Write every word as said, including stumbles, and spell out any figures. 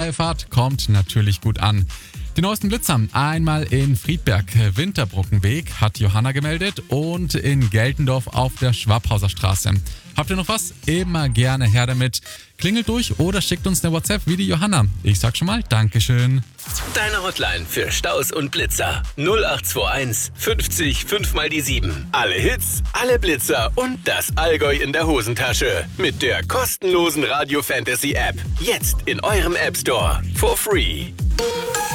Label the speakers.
Speaker 1: freie Fahrt kommt natürlich gut an. Die neuesten Blitzer einmal in Friedberg, Winterbrückenweg, hat Johanna gemeldet, und in Geltendorf auf der Schwabhauser Straße. Habt ihr noch was? Immer gerne her damit. Klingelt durch oder schickt uns eine WhatsApp wie die Johanna. Ich sag schon mal Dankeschön.
Speaker 2: Deine Hotline für Staus und Blitzer. null acht zwei eins fünfzig fünf mal die sieben. Alle Hits, alle Blitzer und das Allgäu in der Hosentasche. Mit der kostenlosen Radio Fantasy App. Jetzt in eurem App Store. For free.